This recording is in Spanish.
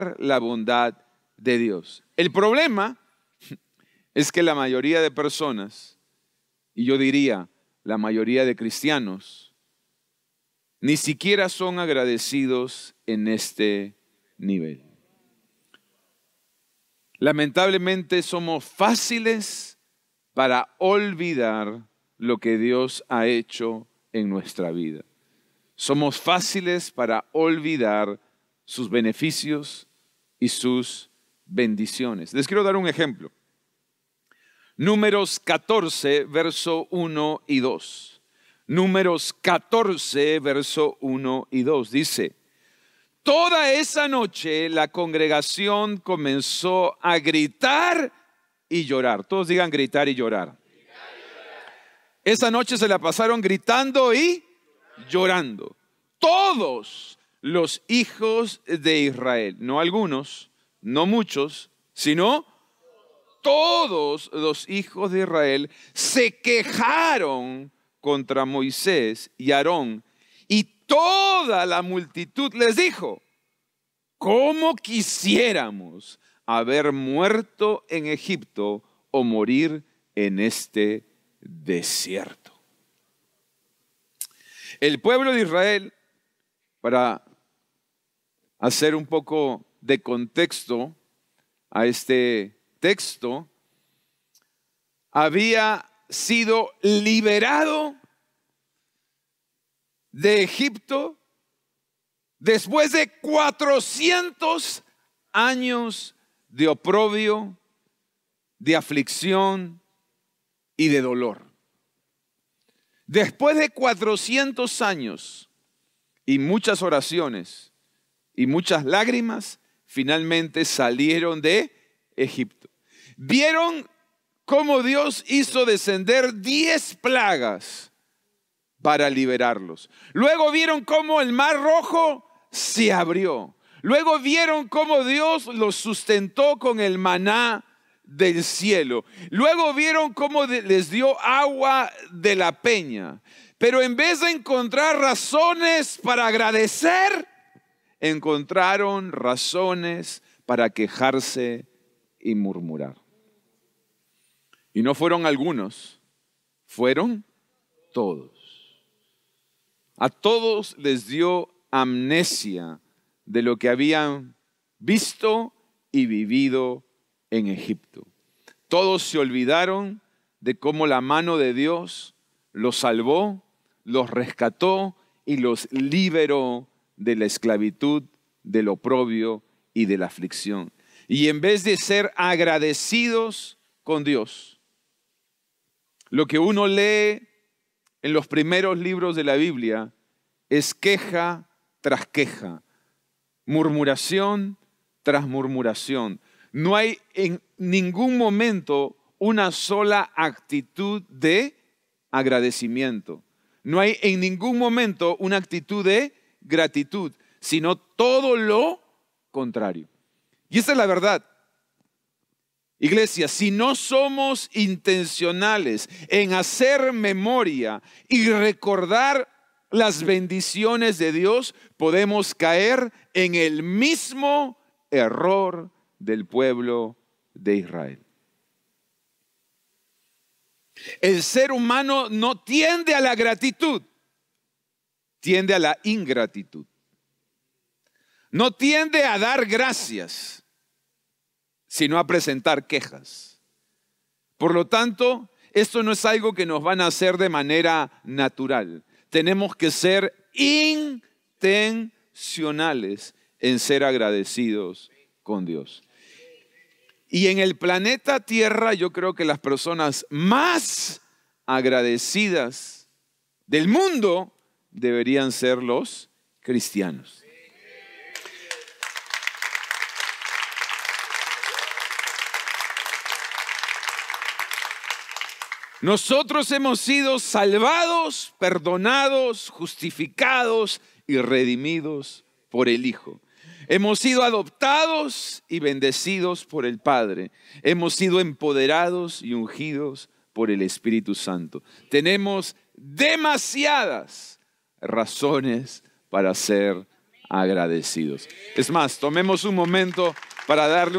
la bondad de Dios. El problema es que la mayoría de personas, y yo diría la mayoría de cristianos, ni siquiera son agradecidos en este nivel. Lamentablemente somos fáciles para olvidar lo que Dios ha hecho en nuestra vida. Somos fáciles para olvidar sus beneficios y sus bendiciones. Les quiero dar un ejemplo. Números 14, verso 1 y 2. Números 14, verso 1 y 2. Dice: toda esa noche la congregación comenzó a gritar y llorar. Todos digan gritar y llorar. Esa noche se la pasaron gritando y llorando. Todos los hijos de Israel, no algunos, no muchos, sino todos los hijos de Israel se quejaron contra Moisés y Aarón, y toda la multitud les dijo: ¿cómo quisiéramos haber muerto en Egipto o morir en este desierto? El pueblo de Israel, para hacer un poco de contexto a este texto, había sido liberado de Egipto después de 400 años de oprobio, de aflicción y de dolor. Después de 400 años y muchas oraciones y muchas lágrimas, finalmente salieron de Egipto. Vieron cómo Dios hizo descender 10 plagas para liberarlos. Luego vieron cómo el Mar Rojo se abrió. Luego vieron cómo Dios los sustentó con el maná del cielo. Luego vieron cómo les dio agua de la peña. Pero en vez de encontrar razones para agradecer, encontraron razones para quejarse y murmurar. Y no fueron algunos, fueron todos. A todos les dio amnesia de lo que habían visto y vivido en Egipto. Todos se olvidaron de cómo la mano de Dios los salvó, los rescató y los liberó de la esclavitud, del oprobio y de la aflicción. Y en vez de ser agradecidos con Dios, lo que uno lee en los primeros libros de la Biblia es queja tras queja, murmuración tras murmuración. No hay en ningún momento una sola actitud de agradecimiento. No hay en ningún momento una actitud de gratitud, sino todo lo contrario. Y esa es la verdad. Iglesia, si no somos intencionales en hacer memoria y recordar las bendiciones de Dios, podemos caer en el mismo error del pueblo de Israel. El ser humano no tiende a la gratitud, tiende a la ingratitud. No tiende a dar gracias, sino a presentar quejas. Por lo tanto, esto no es algo que nos van a hacer de manera natural. Tenemos que ser intencionales en ser agradecidos con Dios. Y en el planeta Tierra, yo creo que las personas más agradecidas del mundo deberían ser los cristianos. Nosotros hemos sido salvados, perdonados, justificados y redimidos por el Hijo. Hemos sido adoptados y bendecidos por el Padre. Hemos sido empoderados y ungidos por el Espíritu Santo. Tenemos demasiadas razones para ser agradecidos. Es más, tomemos un momento para darle